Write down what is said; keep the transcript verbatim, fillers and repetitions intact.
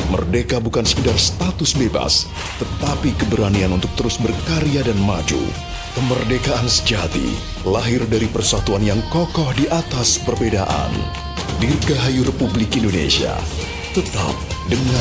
Merdeka bukan sekedar status bebas, tetapi keberanian untuk terus berkarya dan maju. Kemerdekaan sejati lahir dari persatuan yang kokoh di atas perbedaan. Dirgahayu Republik Indonesia, tetap dengan